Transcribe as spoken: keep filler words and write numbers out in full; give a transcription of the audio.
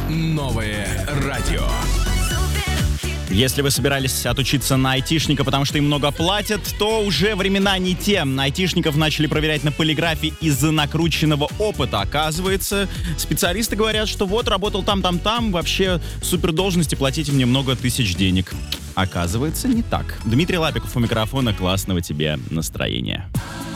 Новое радио. Если вы собирались отучиться на айтишника, потому что им много платят, то уже времена не те. Айтишников начали проверять на полиграфе из-за накрученного опыта. Оказывается, специалисты говорят, что вот работал там-там-там, вообще супер должности, платите мне много тысяч денег. Оказывается, не так. Дмитрий Лапиков у микрофона. Классного тебе настроения.